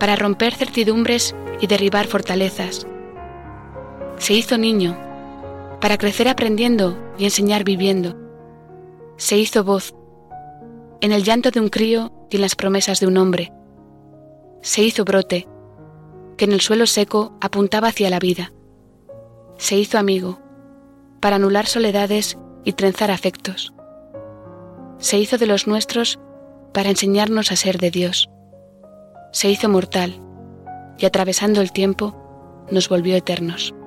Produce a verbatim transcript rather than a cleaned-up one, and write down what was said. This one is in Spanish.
para romper certidumbres y derribar fortalezas. Se hizo niño, para crecer aprendiendo y enseñar viviendo. Se hizo voz, en el llanto de un crío y en las promesas de un hombre. Se hizo brote, que en el suelo seco apuntaba hacia la vida. Se hizo amigo, para anular soledades y trenzar afectos. Se hizo de los nuestros para enseñarnos a ser de Dios. Se hizo mortal, y atravesando el tiempo, nos volvió eternos.